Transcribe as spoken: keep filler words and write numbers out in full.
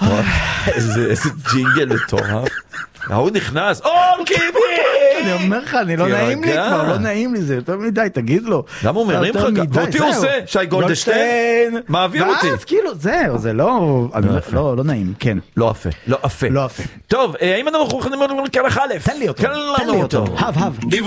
איזה ג'ינגל מטורף. ההוא נכנס, או קיבי! אני אומר לך, אני לא נעים לי כבר, לא נעים לי זה, יותר מדי, תגיד לו. למה הוא מרים לך? ואותי הוא עושה, שי גולדשטיין, מעביר אותי. ואז כאילו, זהו, זה לא, לא נעים, כן. לא אפה, לא אפה. לא אפה. טוב, האם אנחנו יכולים ללמוד כרך א'? תן לי אותו, תן לי אותו. הב, הב.